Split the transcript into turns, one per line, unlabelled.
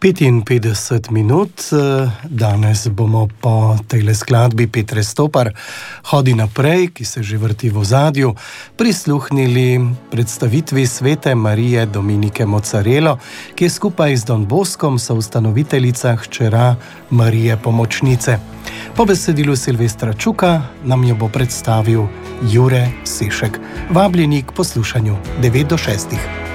55 minut, danes bomo po tej skladbi Petre Stopar Hodi naprej, ki se že vrti v ozadju, prisluhnili predstavitvi svete Marije Dominike Mozzarello, ki je skupaj z Don Boskom soustanoviteljica hčera Marije Pomočnice. Po besedilu Silvestra Čuka nam jo bo predstavil Jure Sešek. Vabljeni k poslušanju 9 do 6.